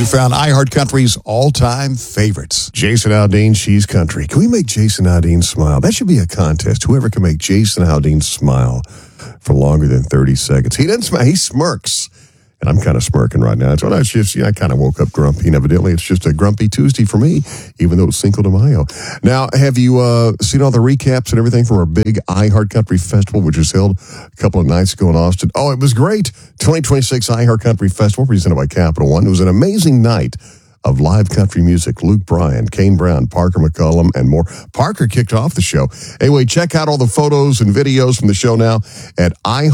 found iHeart Country's all-time favorites. Jason Aldean, She's Country. Can we make Jason Aldean smile? That should be a contest. Whoever can make Jason Aldean smile for longer than 30 seconds. He doesn't smile. He smirks. And I'm kind of smirking right now. So it's just, I kind of woke up grumpy. And evidently, it's just a grumpy Tuesday for me, even though it's Cinco de Mayo. Now, have you seen all the recaps and everything from our big iHeart Country Festival, which was held a couple of nights ago in Austin? Oh, it was great. 2026 iHeart Country Festival presented by Capital One. It was an amazing night of live country music. Luke Bryan, Kane Brown, Parker McCollum, and more. Parker kicked off the show. Anyway, check out all the photos and videos from the show now at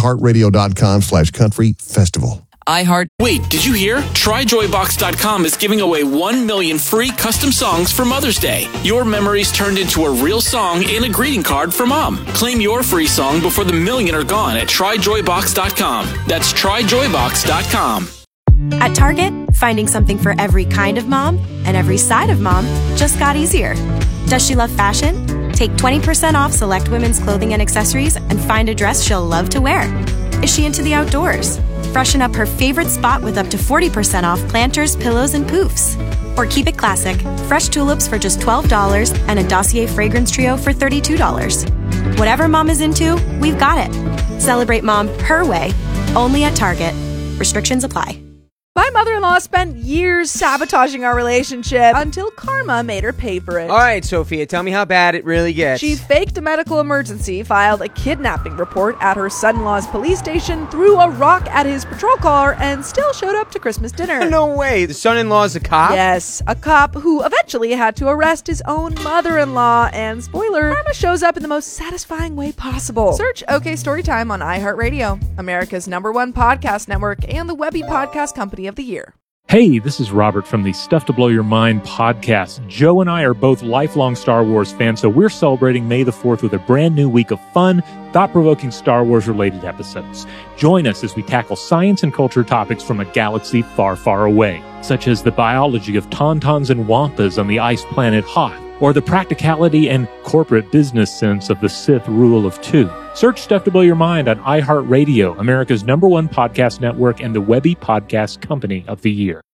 iHeartRadio.com/country festival. iHeart. Wait, did you hear? TryJoyBox.com is giving away 1 million free custom songs for Mother's Day. Your memories turned into a real song and a greeting card for Mom. Claim your free song before the million are gone at TryJoyBox.com. That's TryJoyBox.com. At Target, finding something for every kind of mom and every side of mom just got easier. Does she love fashion? Take 20% off select women's clothing and accessories and find a dress she'll love to wear. Is she into the outdoors? Freshen up her favorite spot with up to 40% off planters, pillows, and poofs. Or keep it classic. Fresh tulips for just $12 and a Dossier fragrance trio for $32. Whatever mom is into, we've got it. Celebrate mom her way, only at Target. Restrictions apply. My mother-in-law spent years sabotaging our relationship until karma made her pay for it. All right, Sophia, tell me how bad it really gets. She faked a medical emergency, filed a kidnapping report at her son-in-law's police station, threw a rock at his patrol car, and still showed up to Christmas dinner. No way. The son-in-law's a cop? Yes, a cop who eventually had to arrest his own mother-in-law. And spoiler, karma shows up in the most satisfying way possible. Search OK Storytime on iHeartRadio, America's #1 podcast network and the Webby Podcast Company of the Year. Hey, this is Robert from the Stuff to Blow Your Mind podcast. Joe and I are both lifelong Star Wars fans, so we're celebrating May the 4th with a brand new week of fun, thought-provoking Star Wars-related episodes. Join us as we tackle science and culture topics from a galaxy far, far away, such as the biology of tauntauns and wampas on the ice planet Hoth, or the practicality and corporate business sense of the Sith rule of two. Search Stuff to Blow Your Mind on iHeartRadio, America's #1 podcast network and the Webby Podcast Company of the Year.